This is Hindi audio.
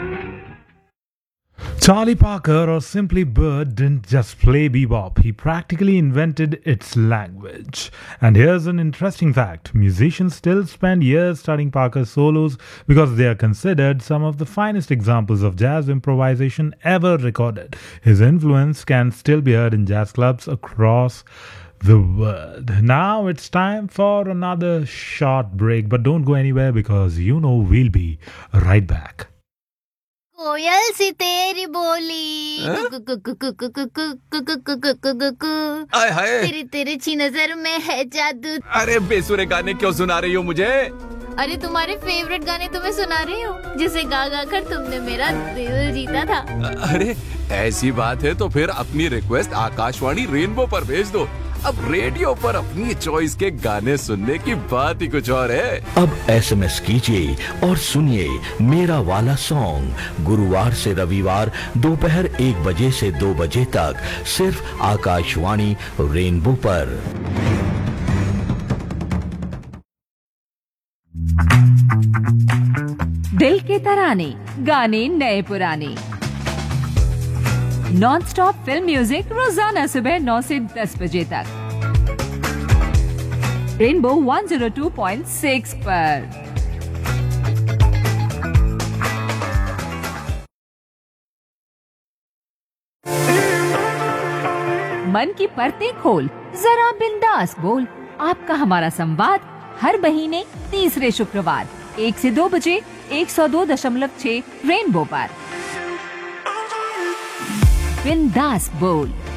Charlie Parker, or simply Bird, didn't just play bebop, he practically invented its language. And here's an interesting fact: musicians still spend years studying Parker's solos because they are considered some of the finest examples of jazz improvisation ever recorded. His influence can still be heard in jazz clubs across the world. Now it's time for another short break, but don't go anywhere because we'll be right back. कोयल सी तेरी बोली आय हाय, तेरी तिरछी नजर में है जादू। अरे बेसुरे गाने क्यों सुना रही हो मुझे? अरे तुम्हारे फेवरेट गाने तुम्हें सुना रही हूँ, जिसे गा गा कर तुमने मेरा दिल जीता था। अरे ऐसी बात है तो फिर अपनी रिक्वेस्ट आकाशवाणी रेनबो पर भेज दो। अब रेडियो पर अपनी चॉइस के गाने सुनने की बात ही कुछ और है। अब एसएमएस कीजिए और सुनिए मेरा वाला सॉन्ग गुरुवार से रविवार दोपहर 1 बजे से 2 बजे तक सिर्फ आकाशवाणी रेनबो पर। दिल के तराने, गाने नए पुराने, नॉन स्टॉप फिल्म म्यूजिक रोजाना सुबह 9 से 10 बजे तक रेनबो 102.6 पर। मन की परतें खोल, जरा बिंदास बोल। आपका हमारा संवाद हर महीने तीसरे शुक्रवार 1 से 2 बजे 102.6 रेनबो पर। बिंदास बोल।